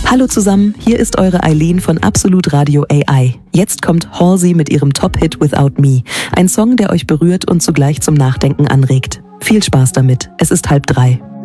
Hallo zusammen, hier ist eure Eileen von Absolut Radio AI. Jetzt kommt Halsey mit ihrem Top-Hit Without Me. Ein Song, der euch berührt und zugleich zum Nachdenken anregt. Viel Spaß damit, es ist 2:30.